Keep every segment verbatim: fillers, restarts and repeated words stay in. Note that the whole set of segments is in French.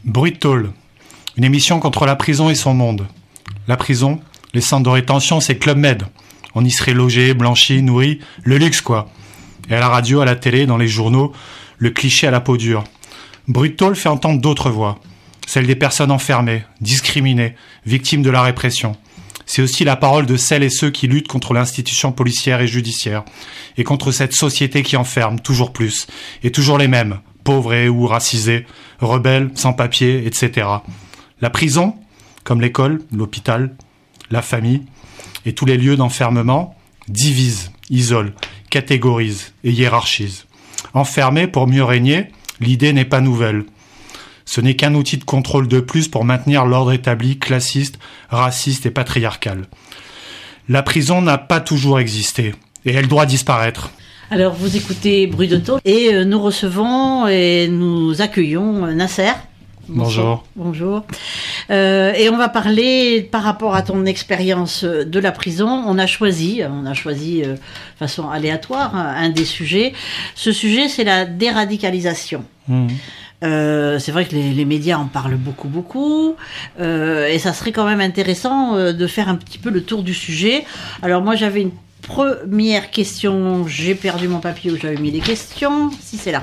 Bruit de tôle, une émission contre la prison et son monde. La prison, les centres de rétention, c'est Club Med. On y serait logé, blanchi, nourri, le luxe quoi. Et à la radio, à la télé, dans les journaux, le cliché à la peau dure. Bruit de tôle fait entendre d'autres voix. Celle des personnes enfermées, discriminées, victimes de la répression. C'est aussi la parole de celles et ceux qui luttent contre l'institution policière et judiciaire, et contre cette société qui enferme toujours plus, et toujours les mêmes, pauvres et ou racisés, rebelles, sans papier, et cetera. La prison, comme l'école, l'hôpital, la famille, et tous les lieux d'enfermement, divisent, isolent, catégorisent et hiérarchisent. Enfermer pour mieux régner, l'idée n'est pas nouvelle. Ce n'est qu'un outil de contrôle de plus pour maintenir l'ordre établi, classiste, raciste et patriarcal. La prison n'a pas toujours existé, et elle doit disparaître. Alors, vous écoutez Bruit de tôle, et euh, nous recevons et nous accueillons Nasser. Bonjour. Bonjour. Euh, et on va parler par rapport à ton expérience de la prison. On a choisi, on a choisi euh, de façon aléatoire hein, un des sujets. Ce sujet, c'est la déradicalisation. Mmh. Euh, c'est vrai que les, les médias en parlent beaucoup, beaucoup, euh, et ça serait quand même intéressant euh, de faire un petit peu le tour du sujet. Alors moi, j'avais une première question. J'ai perdu mon papier où j'avais mis les questions. Si c'est là.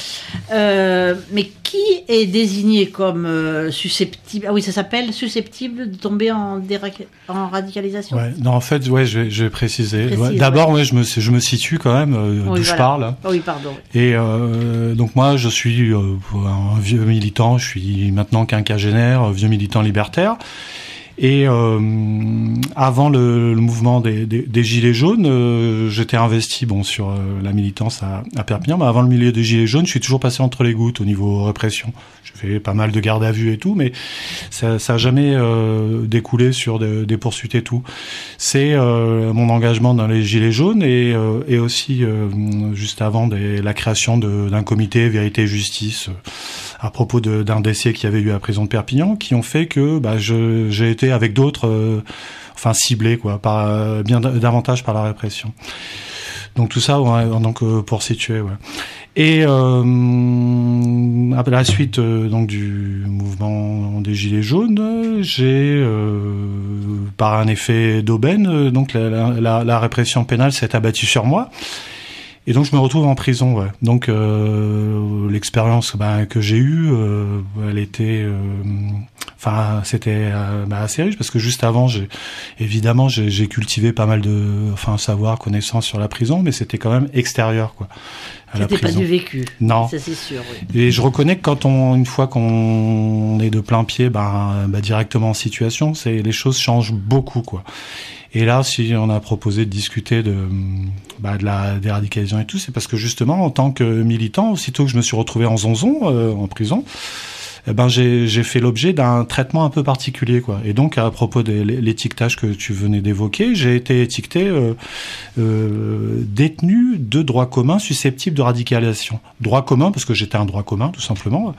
Euh, mais qui est désigné comme euh, susceptible? Ah oui, ça s'appelle susceptible de tomber en, déra- en radicalisation. Ouais, non, en fait, ouais, je vais, je vais préciser. Précise, ouais, d'abord, ouais. ouais, je me, je me situe quand même euh, oui, d'où voilà. je parle. Oh oui, pardon. Et euh, donc moi, je suis euh, un vieux militant. Je suis maintenant quinquagénaire, vieux militant libertaire. Et euh, avant le, le mouvement des, des, des Gilets jaunes, euh, j'étais investi bon sur euh, la militance à, à Perpignan. Mais avant le milieu des Gilets jaunes, je suis toujours passé entre les gouttes au niveau répression. J'ai fait pas mal de gardes à vue et tout, mais ça, ça a jamais euh, découlé sur de, des poursuites et tout. C'est euh, mon engagement dans les Gilets jaunes et, euh, et aussi euh, juste avant des, la création de, d'un comité Vérité et Justice euh, à propos de, d'un décès qu'il y avait eu à la prison de Perpignan, qui ont fait que bah, je, j'ai été avec d'autres, euh, enfin ciblés quoi, par euh, bien d- davantage par la répression. Donc tout ça, ouais, donc euh, pour situer. Ouais. Et euh, à la suite euh, donc du mouvement des Gilets jaunes, j'ai euh, par un effet d'aubaine, euh, donc la, la, la répression pénale s'est abattue sur moi. Et donc je me retrouve en prison, ouais. Donc euh, l'expérience bah, que j'ai eue, euh, elle était, euh, enfin c'était euh, bah, assez riche parce que juste avant, j'ai, évidemment, j'ai, j'ai cultivé pas mal de, enfin savoir, connaissances sur la prison, mais c'était quand même extérieur, quoi. À C'était la prison. pas du vécu. Non. Ça c'est sûr. Oui. Et je reconnais que quand on, une fois qu'on est de plein pied, bah, bah directement en situation, c'est les choses changent beaucoup, quoi. Et là, si on a proposé de discuter de, bah, de la déradicalisation et tout, c'est parce que justement, en tant que militant, aussitôt que je me suis retrouvé en zonzon, euh, en prison, eh ben j'ai, j'ai fait l'objet d'un traitement un peu particulier, quoi. Et donc, à propos de l'étiquetage que tu venais d'évoquer, j'ai été étiqueté euh, euh, détenu de droit commun susceptible de radicalisation. Droit commun, parce que j'étais un droit commun, tout simplement.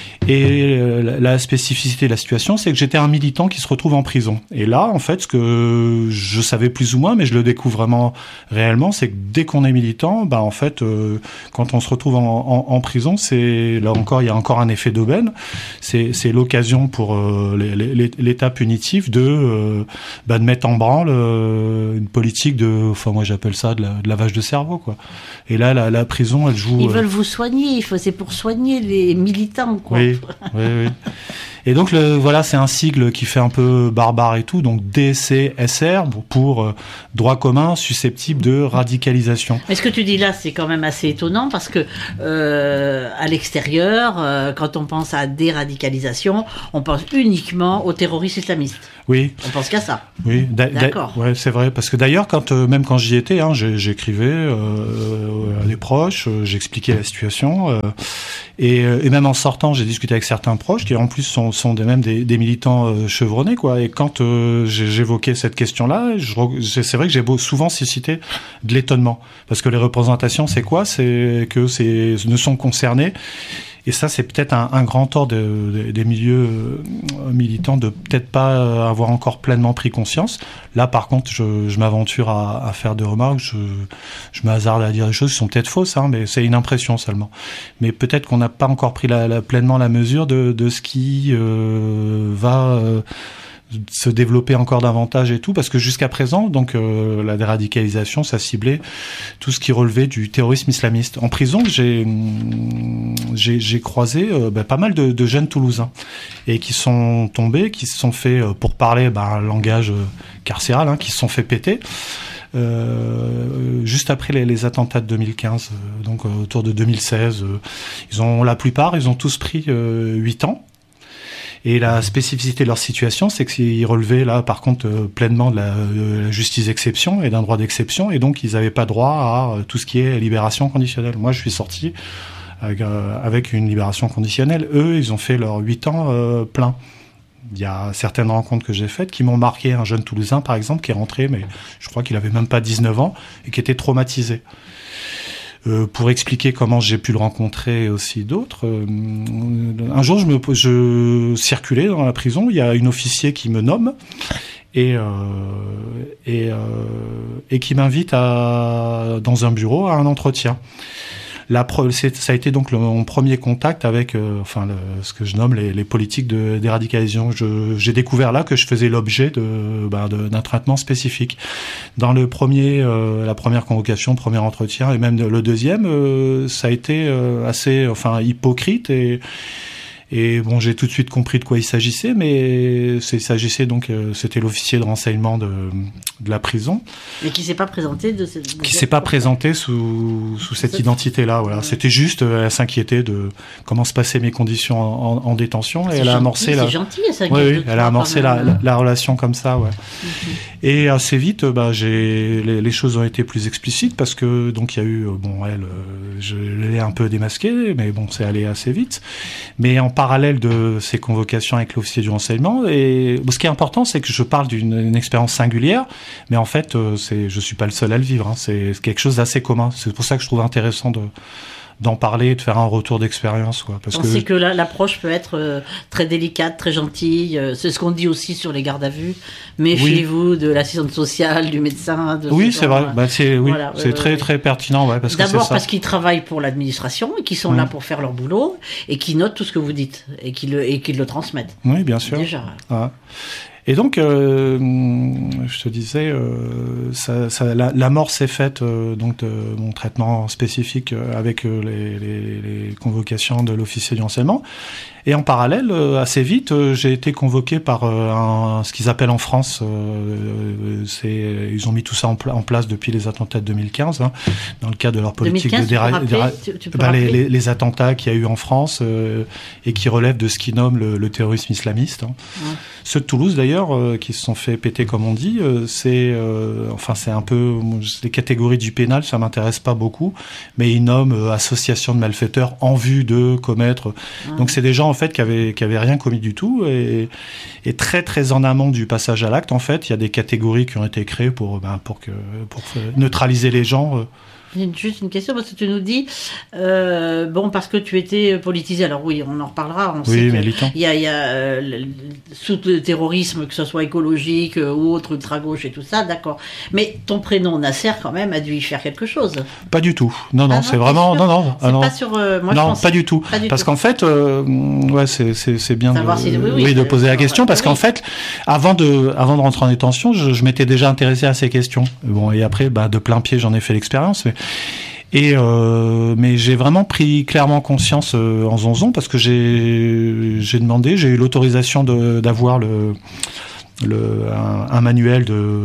Et euh, la spécificité de la situation, c'est que j'étais un militant qui se retrouve en prison. Et là, en fait, ce que je savais plus ou moins, mais je le découvre vraiment réellement, c'est que dès qu'on est militant, bah en fait, euh, quand on se retrouve en, en, en prison, c'est là encore, il y a encore un effet d'aubaine. C'est, c'est l'occasion pour euh, les, les, l'État punitif de, euh, bah, de mettre en branle euh, une politique de, enfin moi j'appelle ça de, la, de lavage de cerveau, quoi. Et là, la, la prison, elle joue. Ils euh... veulent vous soigner. Il faut, c'est pour soigner les militants, quoi. Oui, oui, oui. Et donc le, voilà, c'est un sigle qui fait un peu barbare et tout, donc D C S R pour euh, droit commun susceptible de radicalisation. Mais ce que tu dis là, c'est quand même assez étonnant parce que euh, à l'extérieur, euh, quand on pense à déradicalisation, on pense uniquement aux terroristes islamistes. Oui. On pense qu'à ça. Oui, d'a- D'accord. D'a- ouais, c'est vrai. Parce que d'ailleurs, quand euh, même quand j'y étais, hein, j'ai, j'écrivais euh, à des proches, euh, j'expliquais la situation, euh, et, euh, et même en sortant, j'ai discuté avec certains proches qui en plus sont, sont des, même des, des militants euh, chevronnés, quoi. Et quand euh, j'ai, j'évoquais cette question-là, je, c'est vrai que j'ai beau, souvent suscité de l'étonnement, parce que les représentations, c'est quoi ? C'est que c'est ne sont concernés. Et ça, c'est peut-être un, un grand tort de, de, des milieux euh, militants de peut-être pas avoir encore pleinement pris conscience. Là, par contre, je, je m'aventure à, à faire des remarques, je, je me hasarde à dire des choses qui sont peut-être fausses, hein, mais c'est une impression seulement. Mais peut-être qu'on n'a pas encore pris la, la, pleinement la mesure de, de ce qui euh, va... Euh, se développer encore davantage et tout, parce que jusqu'à présent, donc euh, la déradicalisation, ça ciblait tout ce qui relevait du terrorisme islamiste. En prison, j'ai j'ai, j'ai croisé euh, bah, pas mal de, de jeunes Toulousains et qui sont tombés, qui se sont fait, euh, pour parler bah, un langage euh, carcéral, hein, qui se sont fait péter. Euh, juste après les, les attentats de deux mille quinze, euh, donc euh, autour de deux mille seize, euh, ils ont la plupart, ils ont tous pris euh, huit ans. Et la spécificité de leur situation, c'est qu'ils relevaient là, par contre, euh, pleinement de la, de la justice d'exception et d'un droit d'exception, et donc ils n'avaient pas droit à euh, tout ce qui est libération conditionnelle. Moi, je suis sorti avec, euh, avec une libération conditionnelle. Eux, ils ont fait leurs huit ans euh, plein. Il y a certaines rencontres que j'ai faites qui m'ont marqué. Un jeune Toulousain, par exemple, qui est rentré, mais je crois qu'il avait même pas dix-neuf ans, et qui était traumatisé. Euh, pour expliquer comment j'ai pu le rencontrer et aussi d'autres. Euh, un jour, je, me, je circulais dans la prison, il y a une officier qui me nomme et, euh, et, euh, et qui m'invite à, dans un bureau à un entretien. La, c'est, ça a été donc le, mon premier contact avec, euh, enfin, le, ce que je nomme les, les politiques de déradicalisation. Je, j'ai découvert là que je faisais l'objet de, bah, de, d'un traitement spécifique. Dans le premier, euh, la première convocation, le premier entretien, et même le deuxième, euh, ça a été euh, assez, enfin, hypocrite et Et bon, j'ai tout de suite compris de quoi il s'agissait, mais il s'agissait donc, euh, c'était l'officier de renseignement de, de la prison. Mais qui s'est pas présenté de cette... Qui s'est pas présenté sous, sous cette identité-là, voilà. Ouais. C'était juste, euh, elle s'inquiétait de comment se passaient mes conditions en, en, en détention, et elle gentil, a amorcé la... C'est gentil, elle s'inquiète. Oui, oui, elle a amorcé la, la, la relation comme ça, ouais. Mm-hmm. Et assez vite, bah, j'ai, les, les choses ont été plus explicites parce que, donc, il y a eu, bon, elle, je l'ai un peu démasquée, mais bon, c'est allé assez vite. Mais en parallèle de ces convocations avec l'officier du renseignement, et ce qui est important, c'est que je parle d'une une expérience singulière, mais en fait, c'est, je suis pas le seul à le vivre, hein, c'est quelque chose d'assez commun. C'est pour ça que je trouve intéressant de d'en parler, de faire un retour d'expérience, quoi. Parce on que sait que la, l'approche peut être euh, très délicate, très gentille. Euh, c'est ce qu'on dit aussi sur les gardes à vue. Méfiez-vous oui. de l'assistante sociale, du médecin. De oui, c'est vrai. Bah, c'est oui, voilà, c'est euh, très très pertinent, ouais, parce d'abord que c'est ça. Parce qu'ils travaillent pour l'administration et qu'ils sont mmh. là pour faire leur boulot et qu'ils notent tout ce que vous dites et qu'ils le et qu'ils le transmettent. Oui, bien sûr. Déjà. Ah. Et donc, euh, je te disais, euh, ça, ça, la, la mort s'est faite euh, donc de mon traitement spécifique euh, avec euh, les, les, les convocations de l'officier du renseignement. Et en parallèle, euh, assez vite, euh, j'ai été convoqué par euh, un, ce qu'ils appellent en France, euh, c'est, ils ont mis tout ça en, pla- en place depuis les attentats de deux mille quinze, hein, dans le cadre de leur politique deux mille quinze, de déra- déra- tu, tu bah, les, les, les attentats qu'il y a eu en France euh, et qui relèvent de ce qu'ils nomment le, le terrorisme islamiste. Hein. Ouais. Ceux de Toulouse d'ailleurs, euh, qui se sont fait péter comme on dit, euh, c'est, euh, enfin c'est un peu les catégories du pénal, ça m'intéresse pas beaucoup, mais ils nomment euh, association de malfaiteurs en vue de commettre. Ouais. Donc c'est des gens en fait qui avaient qui avaient rien commis du tout et, et très très en amont du passage à l'acte en fait, il y a des catégories qui ont été créées pour ben, pour que pour neutraliser les gens. Euh. Juste une question, parce que tu nous dis, euh, bon, parce que tu étais politisé, alors oui, on en reparlera, on oui, sait qu'il y a, il y a euh, le, sous le terrorisme, que ce soit écologique euh, ou autre, ultra-gauche et tout ça, d'accord. Mais ton prénom, Nasser, quand même, a dû y faire quelque chose. Pas du tout. Non, non, ah non c'est vraiment... Sûr. Non, non. C'est ah non. pas sur... Euh, moi, non, je pense pas du tout. Pas du parce tout. qu'en fait, euh, ouais, c'est, c'est, c'est bien de, si, oui, oui, oui, de poser la question, ouais, parce oui. qu'en fait, avant de, avant de rentrer en détention, je, je m'étais déjà intéressé à ces questions. Bon, et après, bah, de plein pied, j'en ai fait l'expérience, mais... Et euh, mais j'ai vraiment pris clairement conscience euh, en zonzon parce que j'ai j'ai demandé, j'ai eu l'autorisation de d'avoir le le un, un manuel de,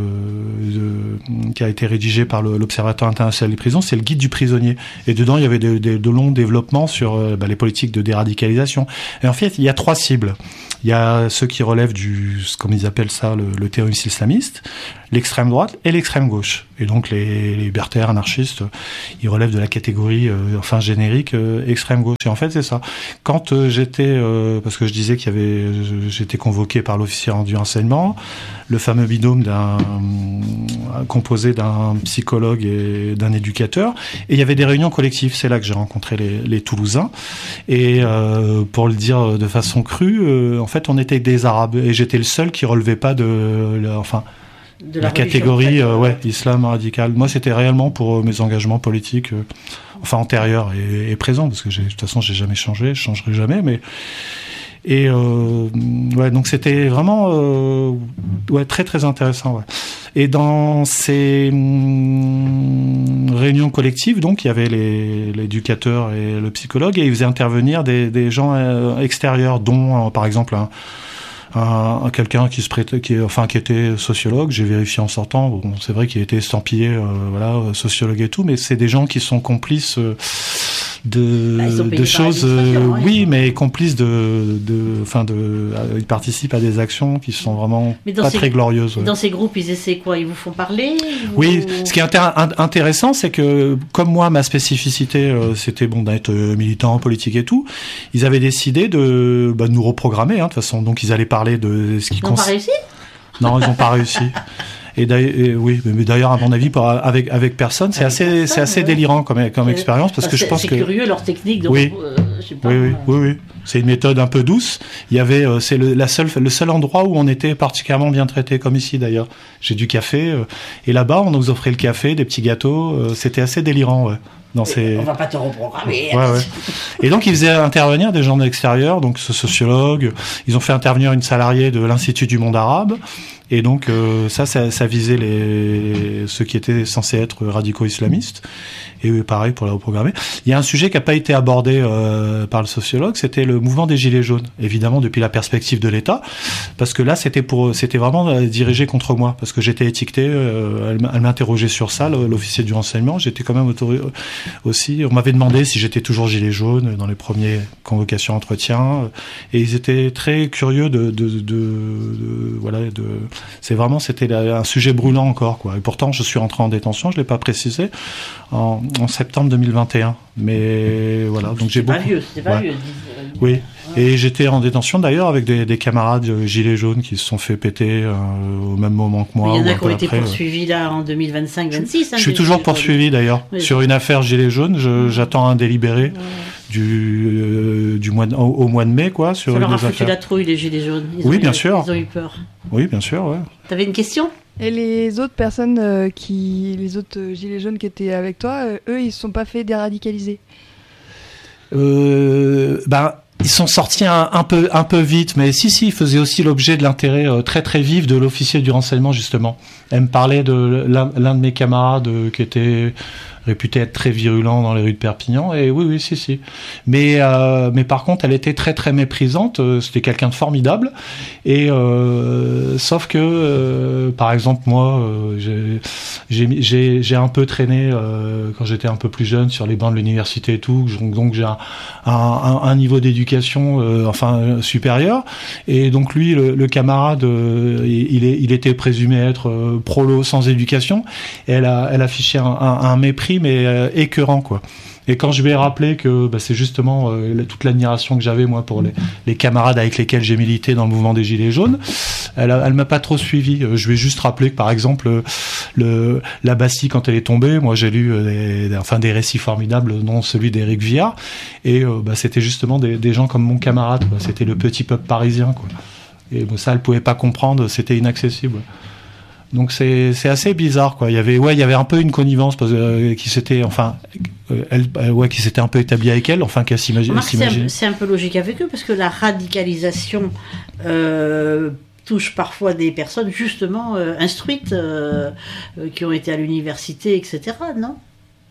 de qui a été rédigé par le, l'Observatoire international des prisons, c'est le guide du prisonnier. Et dedans il y avait de, de, de longs développements sur euh, bah, les politiques de déradicalisation. Et en fait il y a trois cibles. Il y a ceux qui relèvent du, comme ils appellent ça, le, le terrorisme islamiste, l'extrême droite et l'extrême gauche. Et donc les, les libertaires, anarchistes, ils relèvent de la catégorie, euh, enfin générique, euh, extrême gauche. Et en fait, c'est ça. Quand euh, j'étais, euh, parce que je disais qu'il y avait, j'étais convoqué par l'officier du renseignement, le fameux binôme d'un euh, composé d'un psychologue et d'un éducateur, et il y avait des réunions collectives. C'est là que j'ai rencontré les, les Toulousains. Et euh, pour le dire de façon crue, euh, en fait, on était des Arabes, et j'étais le seul qui relevait pas de, la, enfin. De la, la catégorie euh, ouais islam radical. Moi c'était réellement pour euh, mes engagements politiques euh, enfin antérieurs et, et présents, parce que j'ai, de toute façon j'ai jamais changé, je changerai jamais, mais et euh, ouais donc c'était vraiment euh, ouais très très intéressant, ouais. Et dans ces hum, réunions collectives, donc il y avait les, l'éducateur et le psychologue, et ils faisaient intervenir des, des gens euh, extérieurs, dont euh, par exemple un Un, un quelqu'un qui se prêtait, qui, enfin, qui était sociologue. J'ai vérifié en sortant. Bon, c'est vrai qu'il était estampillé, euh, voilà, sociologue et tout, mais c'est des gens qui sont complices euh, de, bah, de choses. Euh, hein, oui, mais complices de, de, enfin, de, euh, ils participent à des actions qui sont vraiment pas ces, très glorieuses. Ouais. Dans ces groupes, ils essaient quoi? Ils vous font parler? Vous... Oui. Ce qui est intér- intéressant, c'est que comme moi, ma spécificité, euh, c'était bon d'être euh, militant politique et tout. Ils avaient décidé de, bah, de nous reprogrammer, hein, de toute façon. Donc ils allaient parler de ce qui. Ils n'ont cons... pas réussi? Non, ils n'ont pas réussi. Et, et oui, mais d'ailleurs, à mon avis, avec avec personne, c'est avec assez, personne, c'est assez ouais. délirant comme comme euh, expérience, parce que je pense c'est que c'est curieux leur technique. Donc, oui, euh, je sais pas, oui, oui, euh... oui, oui. C'est une méthode un peu douce. Il y avait, euh, c'est le, la seule, le seul endroit où on était particulièrement bien traité, comme ici d'ailleurs. J'ai du café, euh, et là-bas, on nous offrait le café, des petits gâteaux. Euh, c'était assez délirant, ouais. Dans ces... On va pas te reprogrammer. Ouais, ouais. Et donc, ils faisaient intervenir des gens de l'extérieur, donc ce sociologue. Ils ont fait intervenir une salariée de l'Institut du monde arabe. Et donc, euh, ça, ça, ça visait les, ceux qui étaient censés être radicaux islamistes. Et pareil pour la reprogrammer. Il y a un sujet qui n'a pas été abordé euh, par le sociologue, c'était le mouvement des Gilets jaunes. Évidemment, depuis la perspective de l'État, parce que là, c'était pour, c'était vraiment euh, dirigé contre moi, parce que j'étais étiqueté. Euh, elle, elle m'interrogeait sur ça, l'officier du renseignement. J'étais quand même autorisé aussi. On m'avait demandé si j'étais toujours gilet jaune dans les premiers convocations entretiens, et ils étaient très curieux de, de, de, de voilà, de. C'est vraiment, c'était un sujet brûlant encore, quoi. Et pourtant, je suis rentré en détention, je l'ai pas précisé, en, en septembre deux mille vingt et un. Mais voilà, donc j'ai beaucoup. Pas vieux, c'était pas ouais. vieux. Oui. Et j'étais en détention d'ailleurs avec des, des camarades gilets jaunes qui se sont fait péter euh, au même moment que moi. Mais il y en a qui qui ont été après, poursuivis là en deux mille vingt-cinq vingt-six. Hein, je suis toujours poursuivi d'ailleurs oui. sur une affaire gilets jaunes. Je, j'attends un délibéré ouais. du euh, du mois de, au, au mois de mai quoi sur ça une leur a des foutu affaires. La trouille les gilets jaunes. Ils oui ont bien eu, sûr. Ils ont eu peur. Oui bien sûr ouais. T'avais une question? Et les autres personnes euh, qui, les autres euh, gilets jaunes qui étaient avec toi, euh, eux, ils se sont pas fait déradicaliser? Euh, ben. Ils sont sortis un, un peu un peu vite, mais si si, ils faisaient aussi l'objet de l'intérêt euh, très très vif de l'officier du renseignement justement. Elle me parlait de l'un, l'un de mes camarades euh, qui était réputé être très virulent dans les rues de Perpignan, et oui oui si si. Mais euh, mais par contre, elle était très très méprisante. Euh, c'était quelqu'un de formidable, et euh, sauf que euh, par exemple moi, euh, j'ai, j'ai j'ai j'ai un peu traîné euh, quand j'étais un peu plus jeune sur les bancs de l'université et tout, donc, donc j'ai un, un, un niveau d'éducation euh, enfin supérieur, et donc lui le, le camarade euh, il est il était présumé être euh, prolo sans éducation, et elle a elle affichait un, un, un mépris mais euh, écœurant quoi. Et quand je lui ai rappelé que bah, c'est justement euh, toute l'admiration que j'avais moi pour les, les camarades avec lesquels j'ai milité dans le mouvement des Gilets jaunes, elle, a, elle m'a pas trop suivi. Je lui ai juste rappelé que par exemple le, la Bastille quand elle est tombée, moi j'ai lu euh, des, enfin des récits formidables, dont celui d'Éric Viard, et euh, bah, c'était justement des, des gens comme mon camarade, quoi. C'était le petit peuple parisien quoi. Et bon, ça elle pouvait pas comprendre, c'était inaccessible. Donc c'est c'est assez bizarre quoi. Il y avait ouais il y avait un peu une connivence parce que euh, qui s'était enfin euh, elle euh, ouais qui s'était un peu établie avec elle, enfin qu'elle s'imagine. C'est un, c'est un peu logique avec eux parce que la radicalisation euh, touche parfois des personnes justement euh, instruites euh, euh, qui ont été à l'université et cetera. Non?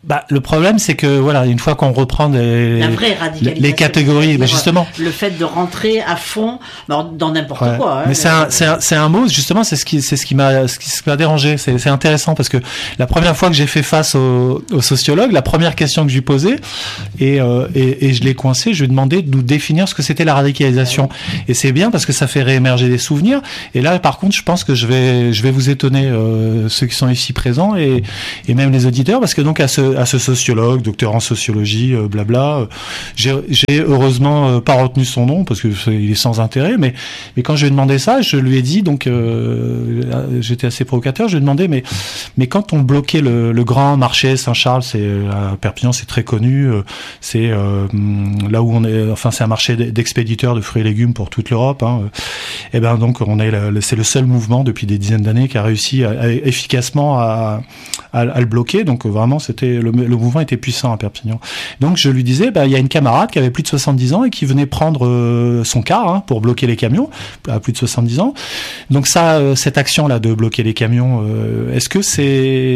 Bah, le problème, c'est que voilà, une fois qu'on reprend les, La vraie radicalisation, les catégories, bah justement, le fait de rentrer à fond dans n'importe ouais. quoi. Hein, mais c'est un, c'est un, c'est un mot justement, c'est ce qui, c'est ce qui m'a, ce qui m'a dérangé. C'est, c'est intéressant parce que la première fois que j'ai fait face au, au sociologue, la première question que je lui posais et, euh, et, et je l'ai coincé, je lui ai demandé de nous définir ce que c'était la radicalisation. Ouais. Et c'est bien parce que ça fait réémerger des souvenirs. Et là, par contre, je pense que je vais, je vais vous étonner euh, ceux qui sont ici présents et, et même les auditeurs, parce que donc à ce à ce sociologue, docteur en sociologie, euh, blabla. Euh, j'ai, j'ai heureusement euh, pas retenu son nom parce que il est sans intérêt, mais mais quand je lui ai demandé ça, je lui ai dit donc euh, j'étais assez provocateur. Je lui ai demandé mais mais quand on bloquait le, le grand marché Saint-Charles, c'est à Perpignan, c'est très connu, euh, c'est euh, là où on est, enfin c'est un marché d'expéditeurs de fruits et légumes pour toute l'Europe. Hein, et ben donc on est le, c'est le seul mouvement depuis des dizaines d'années qui a réussi à, à, efficacement à, à, à le bloquer. Donc vraiment c'était le, le mouvement était puissant à Perpignan. Donc je lui disais, bah il y a une camarade qui avait plus de soixante-dix ans et qui venait prendre euh, son car hein, pour bloquer les camions à plus de soixante-dix ans. Donc ça, euh, cette action là de bloquer les camions, euh, est-ce que c'est,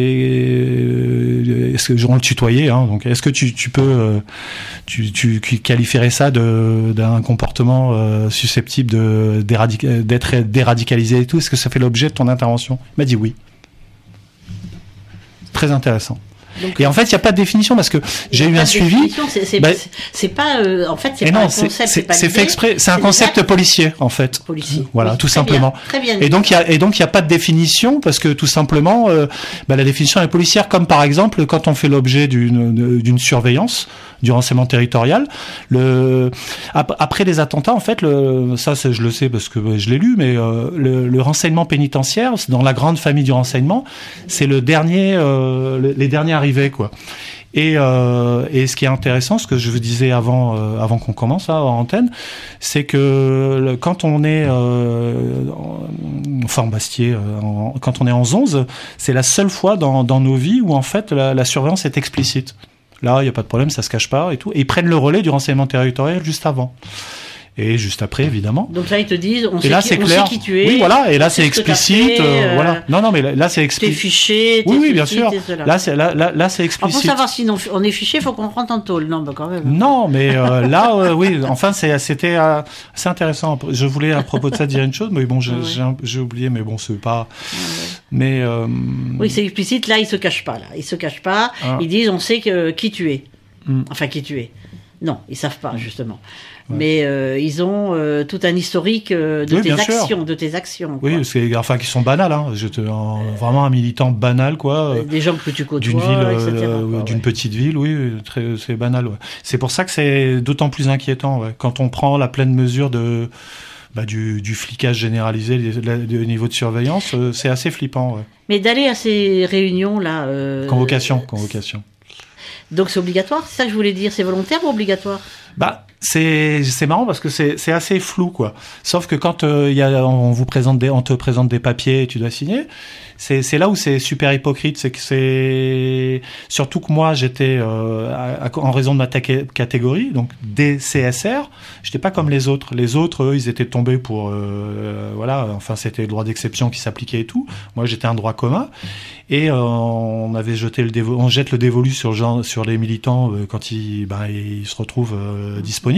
euh, est-ce que on le tutoyait hein, donc est-ce que tu, tu peux, euh, tu, tu qualifierais ça de d'un comportement euh, susceptible de d'éradic- d'être déradicalisé et tout? Est-ce que ça fait l'objet de ton intervention? Il m'a dit oui. Très intéressant. Donc, et en fait, il n'y a pas de définition parce que j'ai eu un suivi. C'est, c'est, bah, c'est pas, euh, en fait, c'est pas non, un concept. C'est, c'est, pas c'est fait exprès. C'est un concept policier, en fait. Policier. Voilà, oui, tout très simplement. Bien, très bien. Et donc, il y a, et donc, il n'y a pas de définition parce que tout simplement, euh, bah, la définition est policière. Comme par exemple, quand on fait l'objet d'une, d'une surveillance, du renseignement territorial, le, après les attentats, en fait, le, ça, c'est, je le sais parce que je l'ai lu, mais euh, le, le renseignement pénitentiaire, dans la grande famille du renseignement, c'est le dernier, euh, les derniers arrivés, quoi. Et, euh, et ce qui est intéressant, ce que je vous disais avant, euh, avant qu'on commence là, en antenne, c'est que le, quand on est euh, en Fort Bastier, euh, en, quand on est en onze, c'est la seule fois dans, dans nos vies où en fait la, la surveillance est explicite. Là, il n'y a pas de problème, ça se cache pas et tout. Et ils prennent le relais du renseignement territorial juste avant. Et juste après, évidemment. Donc là, ils te disent, on, sait, là, qui, c'est on clair. sait qui tu es. Oui, voilà. Et là, c'est explicite. Fait, euh, euh, voilà. Non, non, mais là, là c'est explicite. T'es fiché. T'es oui, oui, bien ceci, sûr. Là, c'est là, là, là, c'est explicite. Alors, pour savoir si on est fiché, il faut qu'on rentre en tôle. Non, bah quand même. Non, mais euh, là, euh, oui. Enfin, c'est, c'était euh, assez intéressant. Je voulais à propos de ça dire une chose, mais bon, j'ai, ouais. j'ai, j'ai oublié. Mais bon, c'est pas. Ouais. Mais. Euh... Oui, c'est explicite. Là, ils se cachent pas. Là, ils se cachent pas. Ah. Ils disent, on sait que qui tu es. Mm. Enfin, qui tu es. Non, ils savent pas justement. Ouais. Mais euh, ils ont euh, tout un historique euh, de, oui, tes actions, sûr. de tes actions. Oui, c'est, enfin, qui sont banales. Hein. J'étais un, vraiment un militant banal, quoi. Des gens que tu côtoies, d'une ville, et cetera. Euh, quoi, d'une ouais. petite ville, oui, très, c'est banal. Ouais. C'est pour ça que c'est d'autant plus inquiétant ouais. Quand on prend la pleine mesure de bah, du, du flicage généralisé, du niveau de surveillance, euh, c'est assez flippant. Ouais. Mais d'aller à ces réunions là. Euh... Convocation, convocation. Donc c'est obligatoire, c'est ça que je voulais dire, c'est volontaire ou obligatoire? Bah c'est c'est marrant parce que c'est c'est assez flou quoi. Sauf que quand il euh, y a on vous présente des on te présente des papiers et tu dois signer, c'est c'est là où c'est super hypocrite, c'est que c'est surtout que moi j'étais euh, à, à, en raison de ma ta- catégorie donc D C S R, j'étais pas comme les autres. Les autres eux, ils étaient tombés pour euh, voilà, enfin c'était le droit d'exception qui s'appliquait et tout. Moi j'étais un droit commun et euh, on avait jeté le dévolu, on jette le dévolu sur le genre, sur les militants euh, quand ils ben ils se retrouvent euh, disponibles.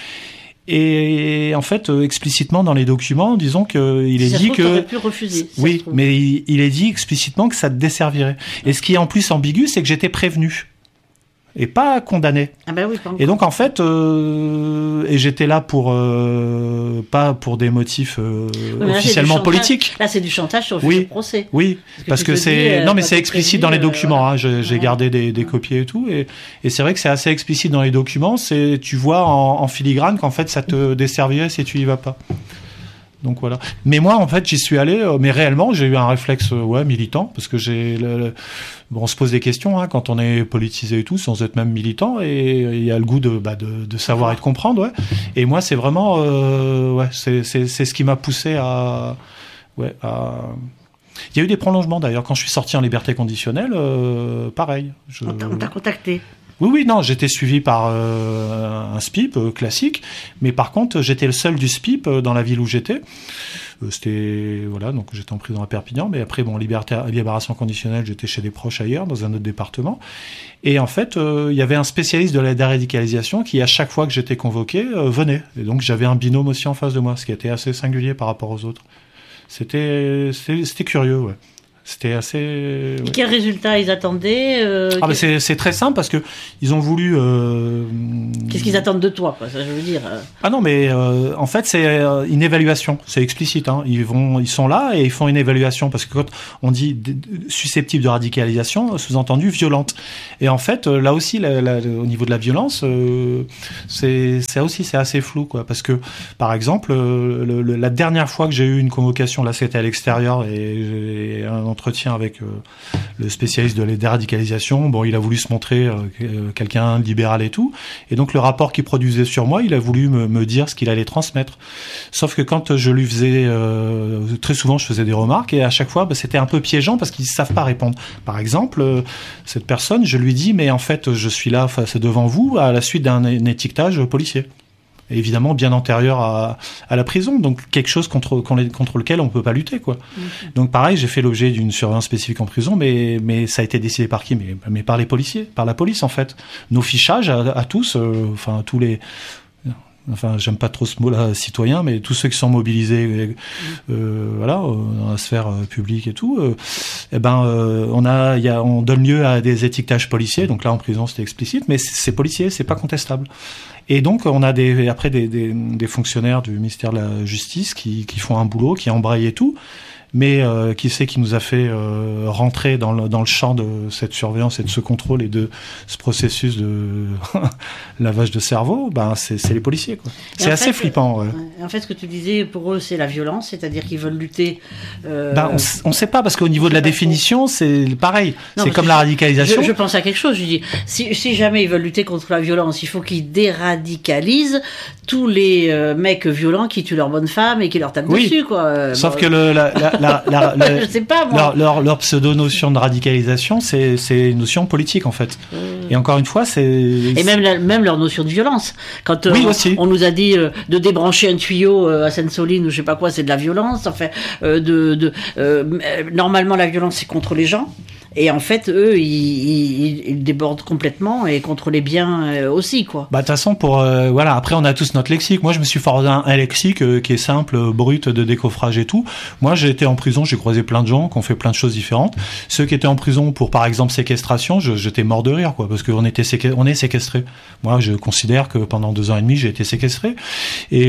Et en fait, euh, explicitement dans les documents, disons que il est si dit trouve, que pu refuser, oui, mais il, il est dit explicitement que ça te desservirait. Et ce qui est en plus ambigu, c'est que j'étais prévenu et pas condamné. Ah ben oui, pas et donc en fait, euh, et j'étais là pour euh, pas pour des motifs euh, oui, là, officiellement politiques. Là, c'est du chantage sur le oui, procès. Oui, parce que, parce que c'est dis, euh, non mais c'est explicite prévenu, dans les documents. Euh, hein, je, j'ai ouais. gardé des, des ouais. copies et tout, et, et c'est vrai que c'est assez explicite dans les documents. C'est tu vois en, en filigrane qu'en fait ça te desservirait si tu y vas pas. Donc voilà. Mais moi, en fait, j'y suis allé, euh, mais réellement, j'ai eu un réflexe, euh, ouais, militant, parce que j'ai, le, le, bon, on se pose des questions hein, quand on est politisé et tout, sans être même militant, et il y a le goût de, bah, de, de savoir et de comprendre, ouais. Et moi, c'est vraiment, euh, ouais, c'est, c'est, c'est ce qui m'a poussé à, ouais, à. Il y a eu des prolongements d'ailleurs quand je suis sorti en liberté conditionnelle, euh, pareil. Je... On t'a, on t'a contacté. Oui, oui, non, j'étais suivi par euh, un S P I P euh, classique, mais par contre, j'étais le seul du S P I P euh, dans la ville où j'étais. Euh, c'était voilà, donc j'étais en prison à Perpignan, mais après bon, liberté, libération conditionnelle, j'étais chez des proches ailleurs, dans un autre département. Et en fait, euh, il y avait un spécialiste de la déradicalisation qui, à chaque fois que j'étais convoqué, euh, venait. Et donc j'avais un binôme aussi en face de moi, ce qui était assez singulier par rapport aux autres. C'était, c'était, c'était curieux, ouais. C'était assez. Et ouais. Quel résultat ils attendaient euh, Ah, mais c'est, c'est très simple parce que ils ont voulu. Euh... Qu'est-ce qu'ils attendent de toi, quoi, ça je veux dire. Ah non, mais euh, en fait, c'est une évaluation. C'est explicite. Hein. Ils vont, ils sont là et ils font une évaluation parce que quand on dit susceptible de radicalisation, sous-entendu violente. Et en fait, là aussi, la, la, au niveau de la violence, euh, c'est, c'est aussi c'est assez flou, quoi. Parce que, par exemple, le, le, la dernière fois que j'ai eu une convocation, là, c'était à l'extérieur et j'ai un entretien avec euh, le spécialiste de la déradicalisation. Bon, il a voulu se montrer euh, quelqu'un de libéral et tout. Et donc, le rapport qu'il produisait sur moi, il a voulu me, me dire ce qu'il allait transmettre. Sauf que quand je lui faisais... Euh, très souvent, je faisais des remarques et à chaque fois, bah, c'était un peu piégeant parce qu'ils ne savent pas répondre. Par exemple, euh, cette personne, je lui dis, mais en fait, je suis là face devant vous à la suite d'un étiquetage policier. Évidemment bien antérieur à, à la prison, donc quelque chose contre, contre lequel on ne peut pas lutter, quoi. Okay. Donc pareil, j'ai fait l'objet d'une surveillance spécifique en prison, mais, mais ça a été décidé par qui ? mais, mais par les policiers, par la police en fait. Nos fichages à, à tous, euh, enfin tous les... Enfin, j'aime pas trop ce mot-là, citoyen, mais tous ceux qui sont mobilisés, euh, voilà, dans la sphère euh, publique et tout, euh, eh ben, euh, on a, il y a, on donne lieu à des étiquetages policiers. Donc là, en prison, c'était explicite, mais c'est, c'est policier, c'est pas contestable. Et donc, on a des, après des, des, des fonctionnaires du ministère de la Justice qui, qui font un boulot, qui embrayent et tout. Mais euh, qui c'est qui nous a fait euh, rentrer dans le, dans le champ de cette surveillance et de ce contrôle et de ce processus de lavage de cerveau ? Ben c'est, c'est les policiers, quoi. C'est assez fait, flippant. Ouais. En fait, ce que tu disais, pour eux, c'est la violence, c'est-à-dire qu'ils veulent lutter. Euh... Ben on ne sait pas parce qu'au niveau de la définition, c'est pareil. Non, c'est comme la radicalisation. Je, je pense à quelque chose. Je dis, si, si jamais ils veulent lutter contre la violence, il faut qu'ils déradicalisent tous les euh, mecs violents qui tuent leurs bonnes femmes et qui leur tapent oui. dessus, quoi. Sauf bon, que le, la, la, La, la, la, je sais pas, moi. Leur, leur, leur pseudo-notion de radicalisation, c'est, c'est une notion politique, en fait. Mmh. Et encore une fois, c'est... Et même, la, même leur notion de violence. Quand oui, euh, aussi. on nous a dit euh, de débrancher un tuyau euh, à Sainte-Soline ou je sais pas quoi, c'est de la violence. Enfin, euh, de, de, euh, normalement, la violence, c'est contre les gens. Et en fait, eux, ils, ils, ils débordent complètement et contre les biens euh, aussi, quoi. Bah, de toute façon, pour, euh, voilà, après, on a tous notre lexique. Moi, je me suis formé un, un lexique euh, qui est simple, euh, brut, de décoffrage et tout. Moi, j'ai été en prison, j'ai croisé plein de gens qui ont fait plein de choses différentes. Ceux qui étaient en prison pour, par exemple, séquestration, je, j'étais mort de rire, quoi, parce qu'on était séquestré, on est séquestré. Moi, je considère que pendant deux ans et demi, j'ai été séquestré. Et,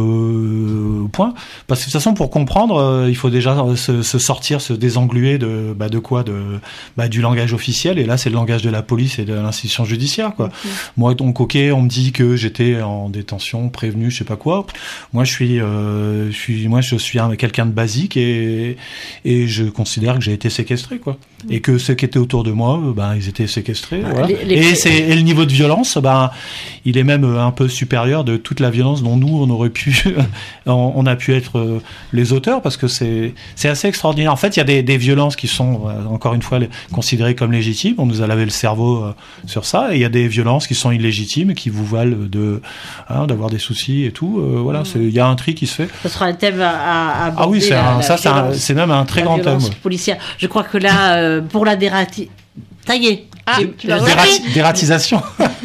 euh, point. Parce que de toute façon, pour comprendre, euh, il faut déjà se, se sortir, se désengluer de, bah, de quoi, de, Bah, du langage officiel, et là c'est le langage de la police et de l'institution judiciaire, quoi. Okay. Moi, donc, ok, on me dit que j'étais en détention, prévenu, je sais pas quoi. Moi, je suis, euh, je suis, moi, je suis un, quelqu'un de basique et et je considère que j'ai été séquestré, quoi. Mm. Et que ceux qui étaient autour de moi, ben, ils étaient séquestrés. Ah, voilà. les, les... Et c'est et le niveau de violence, ben, il est même un peu supérieur de toute la violence dont nous on aurait pu, on, on a pu être les auteurs, parce que c'est c'est assez extraordinaire. En fait, il y a des, des violences qui sont, encore une fois, considérées comme légitimes. On nous a lavé le cerveau euh, sur ça. Et il y a des violences qui sont illégitimes et qui vous valent de, hein, d'avoir des soucis et tout. Euh, voilà, mmh. il y a un tri qui se fait. Ce sera un thème à, à aborder. Ah oui, c'est la, un, la ça, c'est, un, c'est même un très grand thème. Policière. Je crois que là, euh, pour la dérati... Ça y est. Ah, tu l'as Dérat- dératisation.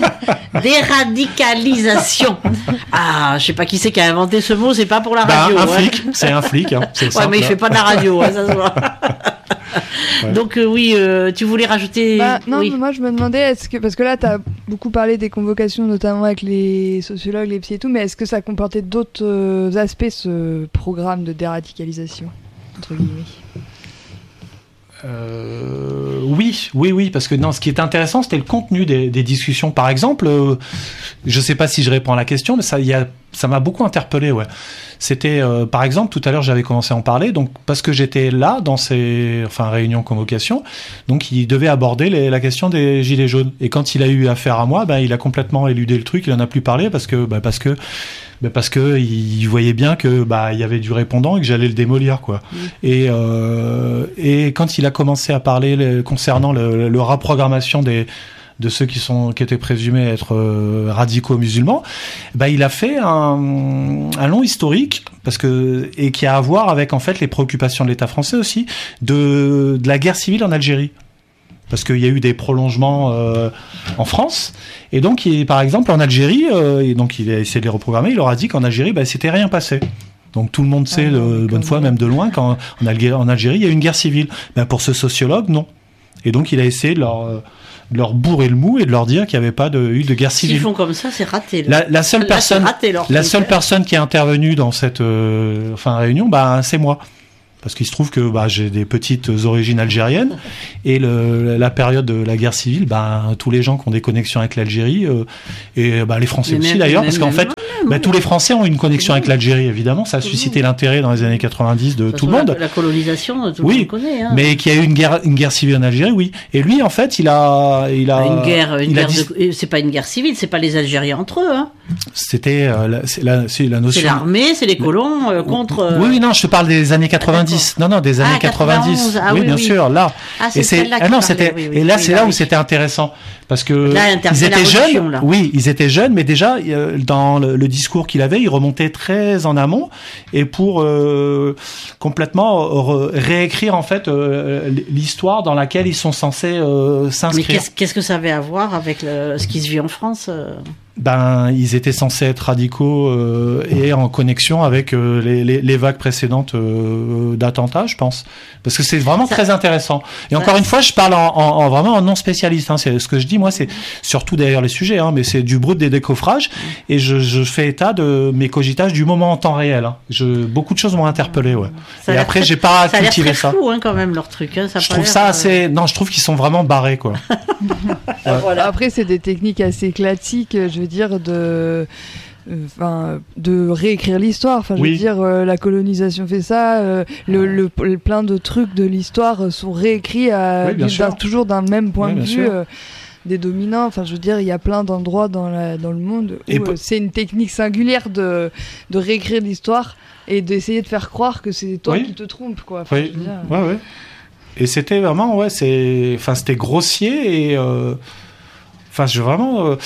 Déradicalisation. Ah, je sais pas qui c'est qui a inventé ce mot. C'est pas pour la radio. Bah, un ouais. flic. C'est un flic. Hein. C'est ouais, simple, mais il fait pas de la radio. Hein, ça se voit. Ouais. Donc euh, oui, euh, tu voulais rajouter bah, Non, oui. mais moi je me demandais, est-ce que parce que là tu as beaucoup parlé des convocations, notamment avec les sociologues, les psy et tout, mais est-ce que ça comportait d'autres euh, aspects, ce programme de déradicalisation, entre guillemets? Euh, oui, oui, oui, parce que non, ce qui est intéressant, c'était le contenu des, des discussions. Par exemple, euh, je sais pas si je réponds à la question, mais ça, y a, ça m'a beaucoup interpellé, ouais. C'était, euh, par exemple, tout à l'heure, j'avais commencé à en parler, donc parce que j'étais là dans ces, enfin, réunions convocation, donc il devait aborder les, la question des gilets jaunes. Et quand il a eu affaire à moi, ben, il a complètement éludé le truc, il en a plus parlé parce que, ben, parce que. Ben parce que il voyait bien que bah il y avait du répondant et que j'allais le démolir, quoi. Mmh. Et euh, et quand il a commencé à parler le, concernant le, le reprogrammation des de ceux qui sont qui étaient présumés être euh, radicaux musulmans, bah il a fait un, un long historique parce que et qui a à voir avec en fait les préoccupations de l'État français aussi de de la guerre civile en Algérie. Parce qu'il y a eu des prolongements euh, en France, et donc il, par exemple en Algérie, euh, et donc il a essayé de les reprogrammer. Il leur a dit qu'en Algérie, bah, c'était rien passé. Donc tout le monde sait, ah, de bonne foi, même de loin, qu'en en Algérie, en Algérie, il y a eu une guerre civile. Ben, pour ce sociologue, non. Et donc il a essayé de leur, de leur bourrer le mou et de leur dire qu'il n'y avait pas de, eu de guerre civile. S'ils font comme ça, c'est raté. La, la seule là, personne, raté, la seule personne qui est intervenue dans cette euh, enfin, réunion, bah, c'est moi. Parce qu'il se trouve que bah, j'ai des petites origines algériennes et le, la période de la guerre civile, bah, tous les gens qui ont des connexions avec l'Algérie euh, et bah, les Français mais aussi même, d'ailleurs, parce qu'en fait, bah, tous les Français ont une connexion avec l'Algérie évidemment. Ça a suscité l'intérêt dans les années quatre-vingt-dix de, de tout le monde. La, la colonisation, tout le oui, monde connaît. Hein. Mais qu'il y a eu une guerre, une guerre civile en Algérie, oui. Et lui, en fait, il a, il a. Une guerre, une il guerre a dit... de... c'est pas une guerre civile, c'est pas les Algériens entre eux. Hein. C'était euh, la, c'est la, c'est la notion. C'est l'armée, c'est les colons euh, contre. Euh... Oui, oui, non, je te parle des années quatre-vingt-dix. Non, non, des années ah, quatre-vingt-dix. Ah, oui, oui, bien oui. sûr, là. Ah, c'est et c'est, là ah, non, c'était, oui, oui, et là, oui, c'est là, là oui. où c'était intéressant. Parce que là, ils étaient jeunes. Là. Oui, ils étaient jeunes, mais déjà, euh, dans le, le discours qu'il avait, il remontait très en amont et pour euh, complètement re- réécrire, en fait, euh, l'histoire dans laquelle ils sont censés euh, s'inscrire. Mais qu'est-ce, qu'est-ce que ça avait à voir avec le, ce qui se vit en France euh... Ben, ils étaient censés être radicaux euh, et en connexion avec euh, les, les, les vagues précédentes euh, d'attentats, je pense. Parce que c'est vraiment ça, très intéressant. Et ça, encore une fois, je parle en, en, en vraiment en non spécialiste. Hein. C'est ce que je dis, moi, c'est surtout derrière les sujets, hein, mais c'est du brut des décoffrages. Et je, je fais état de mes cogitages du moment en temps réel. Hein. Je, beaucoup de choses m'ont interpellé, ouais. Ça et après, j'ai pas ça cultivé ça. Ça a l'air très fou, hein, quand même, leur truc. Hein. Ça je trouve ça assez. Non, je trouve qu'ils sont vraiment barrés, quoi. Ouais. Voilà. Après, c'est des techniques assez classiques, je veux dire, de. Enfin, de réécrire l'histoire. Enfin, je oui. veux dire, euh, la colonisation fait ça. Euh, le, le, le plein de trucs de l'histoire sont réécrits à, oui, d'un, toujours d'un même point oui, de vue. Euh, des dominants. Enfin, je veux dire, il y a plein d'endroits dans, la, dans le monde où euh, c'est une technique singulière de, de réécrire l'histoire et d'essayer de faire croire que c'est toi oui. qui te trompes, quoi. Enfin, oui. je veux dire, ouais, ouais. Et c'était vraiment, ouais, c'est, enfin, c'était grossier et, euh... enfin, je vraiment. Euh...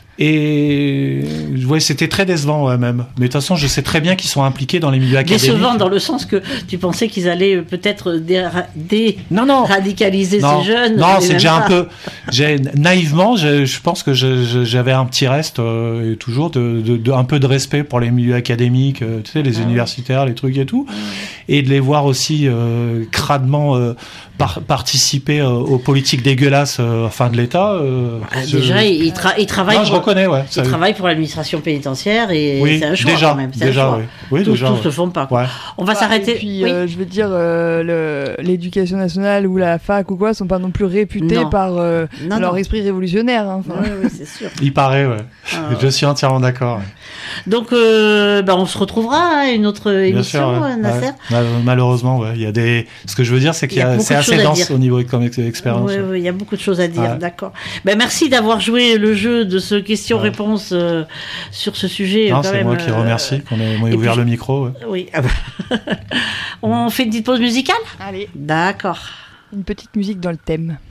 Et ouais, c'était très décevant, ouais, même. Mais de toute façon, je sais très bien qu'ils sont impliqués dans les milieux académiques. Décevant dans le sens que tu pensais qu'ils allaient peut-être déradicaliser non, non. ces jeunes. Non, c'est déjà un peu. J'ai, naïvement, je, je pense que je, je, j'avais un petit reste, euh, toujours, de, de, de, un peu de respect pour les milieux académiques, euh, tu sais, les ah, universitaires, oui. les trucs et tout. Ah, oui. Et de les voir aussi euh, cradement euh, par, participer euh, aux politiques dégueulasses euh, enfin de l'État. Euh, ah, déjà, ils tra- il travaillent. Non, je reconnais. Ouais, ils travaillent pour l'administration pénitentiaire et oui, c'est un choix déjà, quand même. C'est déjà, un choix. Oui. Oui, tous, déjà, tous ouais. se font pas. Quoi. Ouais. On va bah, s'arrêter. Et puis, oui. euh, je veux dire, euh, le, l'éducation nationale ou la fac ou quoi sont pas non plus réputés non. par euh, non, leur non. esprit révolutionnaire. Hein, oui, oui, c'est sûr. Il paraît, ouais. Ah, je suis entièrement d'accord. Ouais. Donc, euh, bah, on se retrouvera à une autre Bien émission, sûr, ouais. Nasser. Ouais. Mal- malheureusement, ouais. Il y a des. Ce que je veux dire, c'est qu'il y a, y a c'est assez dense au niveau comme expérience. Oui, ouais. oui, il y a beaucoup de choses à dire. Ouais. D'accord. Ben, merci d'avoir joué le jeu de ce question-réponse euh, sur ce sujet. Non, quand c'est même, moi qui remercie euh, qu'on ait moi, ouvert puis, le micro. Ouais. Oui. On fait une petite pause musicale ? Allez. D'accord. Une petite musique dans le thème.